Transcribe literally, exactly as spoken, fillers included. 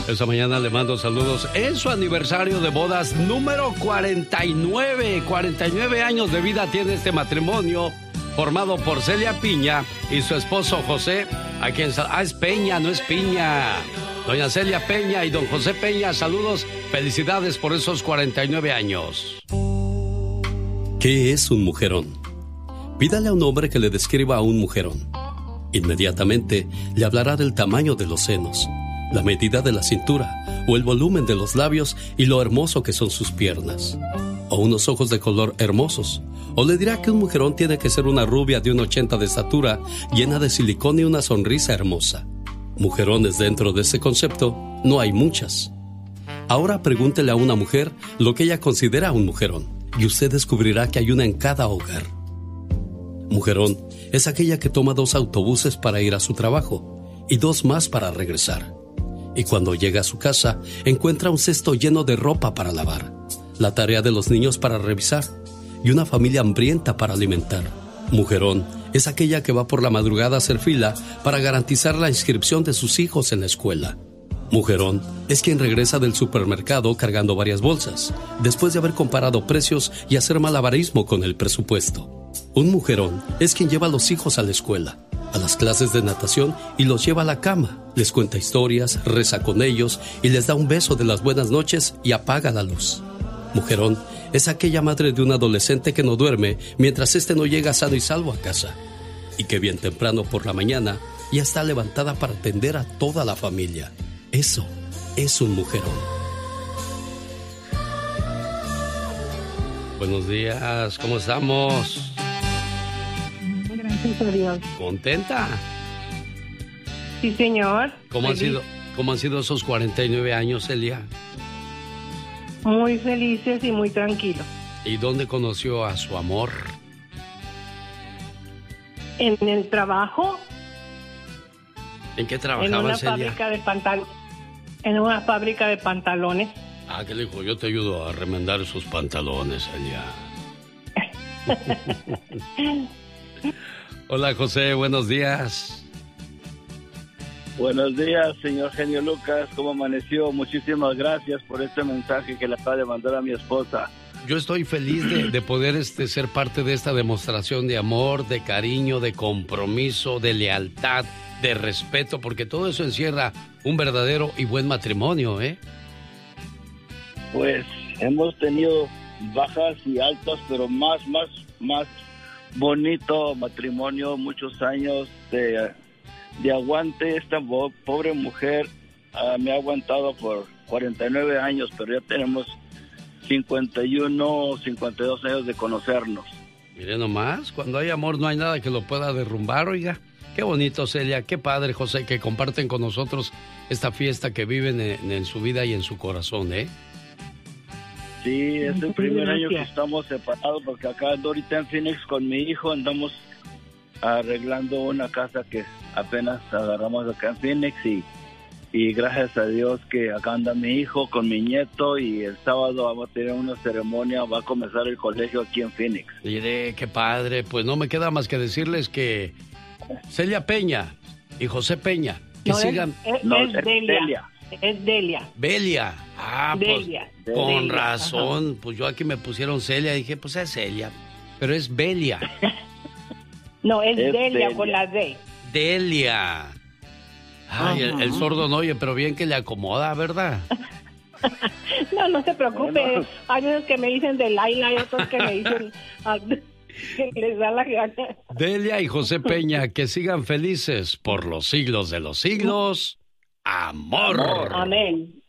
Esta mañana le mando saludos en su aniversario de bodas número cuarenta y nueve. cuarenta y nueve años de vida tiene este matrimonio formado por Celia Piña y su esposo José, a quien... Ah, es Peña, no es Piña. Doña Celia Peña y don José Peña, saludos, felicidades por esos cuarenta y nueve años. ¿Qué es un mujerón? Pídale a un hombre que le describa a un mujerón. Inmediatamente le hablará del tamaño de los senos, la medida de la cintura o el volumen de los labios y lo hermoso que son sus piernas. O unos ojos de color hermosos. O le dirá que un mujerón tiene que ser una rubia de un ochenta de estatura, llena de silicón y una sonrisa hermosa. Mujerones dentro de ese concepto no hay muchas. Ahora pregúntele a una mujer lo que ella considera un mujerón y usted descubrirá que hay una en cada hogar. Mujerón es aquella que toma dos autobuses para ir a su trabajo y dos más para regresar. Y cuando llega a su casa, encuentra un cesto lleno de ropa para lavar, la tarea de los niños para revisar y una familia hambrienta para alimentar. Mujerón es aquella que va por la madrugada a hacer fila para garantizar la inscripción de sus hijos en la escuela. Mujerón es quien regresa del supermercado cargando varias bolsas, después de haber comparado precios y hacer malabarismo con el presupuesto. Un mujerón es quien lleva a los hijos a la escuela, a las clases de natación y los lleva a la cama, les cuenta historias, reza con ellos y les da un beso de las buenas noches y apaga la luz. Mujerón es aquella madre de un adolescente que no duerme mientras éste no llega sano y salvo a casa y que bien temprano por la mañana ya está levantada para atender a toda la familia. Eso es un mujerón. Buenos días, ¿cómo estamos? Gracias a Dios. ¿Contenta? Sí, señor. ¿Cómo han sido, cómo han sido esos cuarenta y nueve años, Celia? Muy felices y muy tranquilos. ¿Y dónde conoció a su amor? En el trabajo. ¿En qué trabajaba, en una Celia? Fábrica de pantal- en una fábrica de pantalones. Ah, ¿qué le dijo? Yo te ayudo a remendar esos pantalones, Celia. Hola, José, buenos días. Buenos días, señor Genio Lucas. ¿Cómo amaneció? Muchísimas gracias por este mensaje que le acaba de mandar a mi esposa. Yo estoy feliz de, de poder este, ser parte de esta demostración de amor, de cariño, de compromiso, de lealtad, de respeto, porque todo eso encierra un verdadero y buen matrimonio, ¿eh? Pues hemos tenido bajas y altas, pero más, más, más bonito matrimonio, muchos años de, de aguante. Esta pobre mujer uh, me ha aguantado por cuarenta y nueve años, pero ya tenemos cincuenta y uno, cincuenta y dos años de conocernos. Mire nomás, cuando hay amor no hay nada que lo pueda derrumbar, oiga. Qué bonito, Celia, qué padre, José, que comparten con nosotros esta fiesta que viven en, en su vida y en su corazón, ¿eh? Sí, es el primer año que estamos separados, porque acá ando ahorita en Phoenix con mi hijo, andamos arreglando una casa que apenas agarramos acá en Phoenix y, y gracias a Dios que acá anda mi hijo con mi nieto y el sábado vamos a tener una ceremonia, va a comenzar el colegio aquí en Phoenix. Mire, qué padre, pues no me queda más que decirles que Celia Peña y José Peña, que no, sigan... Es, es, no, es Delia. Delia. Es Delia. Belia. Ah, Delia. pues con Delia, razón. ajá. Pues yo aquí me pusieron Celia, dije, pues es Celia, pero es Belia. No, es, Es Delia, Delia. con la D. Delia. Ay, el, el sordo no oye, pero bien que le acomoda, ¿verdad? No, no se preocupe. Bueno. Hay unos que me dicen de Laila y otros que me dicen ah, que les da la gana. Delia y José Peña, que sigan felices por los siglos de los siglos. Amor. Amén.